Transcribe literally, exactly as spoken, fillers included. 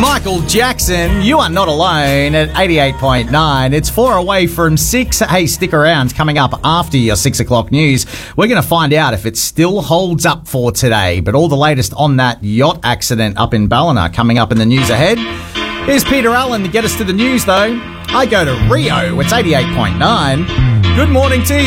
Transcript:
Michael Jackson, You Are Not Alone at eighty-eight point nine. It's four away from six. Hey, stick around. Coming up after your six o'clock news, we're going to find out if it still holds up for today. But all the latest on that yacht accident up in Ballina coming up in the news ahead. Here's Peter Allen to get us to the news, though. I go to Rio. It's eighty-eight point nine. Good morning to you.